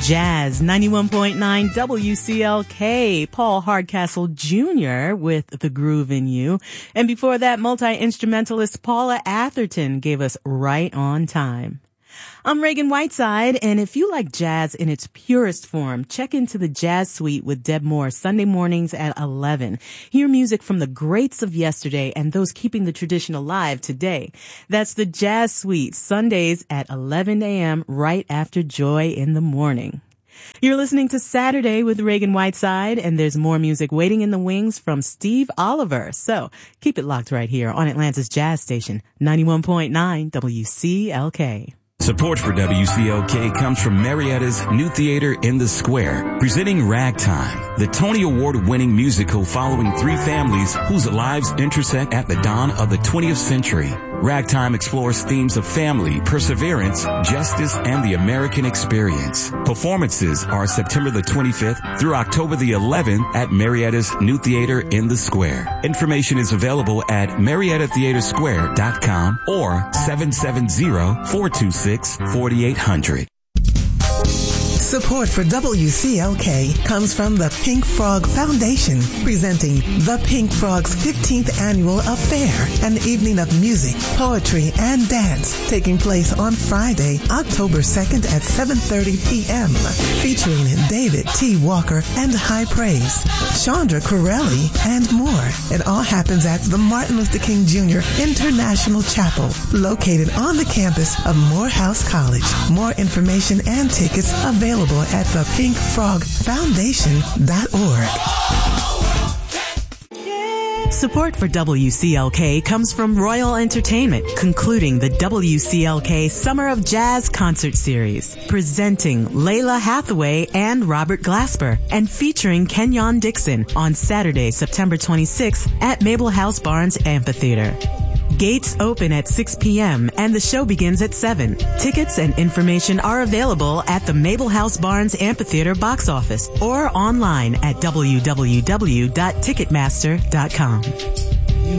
Jazz 91.9 WCLK, Paul Hardcastle Jr. with The Groove in You. And before that, multi-instrumentalist Paula Atherton gave us Right on Time. I'm Reagan Whiteside, and if you like jazz in its purest form, check into the Jazz Suite with Deb Moore Sunday mornings at 11. Hear music from the greats of yesterday and those keeping the tradition alive today. That's the Jazz Suite, Sundays at 11 a.m. right after Joy in the Morning. You're listening to Saturday with Reagan Whiteside, and there's more music waiting in the wings from Steve Oliver. So keep it locked right here on Atlanta's Jazz Station, 91.9 WCLK. Support for WCLK comes from Marietta's New Theater in the Square, presenting Ragtime, the Tony Award-winning musical following three families whose lives intersect at the dawn of the 20th century. Ragtime explores themes of family, perseverance, justice, and the American experience. Performances are September the 25th through October the 11th at Marietta's New Theater in the Square. Information is available at mariettatheatersquare.com or 770-426-4800. Support for WCLK comes from the Pink Frog Foundation, presenting the Pink Frog's 15th Annual Affair, an evening of music, poetry, and dance taking place on Friday, October 2nd at 7:30 p.m., featuring David T. Walker and High Praise, Chandra Corelli, and more. It all happens at the Martin Luther King Jr. International Chapel, located on the campus of Morehouse College. More information and tickets available at thepinkfrogfoundation.org. Support for WCLK comes from Royal Entertainment, concluding the WCLK Summer of Jazz Concert Series, presenting Layla Hathaway and Robert Glasper, and featuring Kenyon Dixon on Saturday, September 26th at Mabel House Barnes Amphitheater. Gates open at 6 p.m. and the show begins at 7. Tickets and information are available at the Mabel House Barnes Amphitheater box office or online at www.ticketmaster.com.